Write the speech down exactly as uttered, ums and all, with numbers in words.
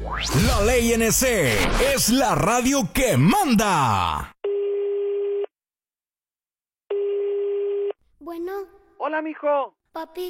La Ley N C es la radio que manda. Bueno. Hola, mijo. Papi,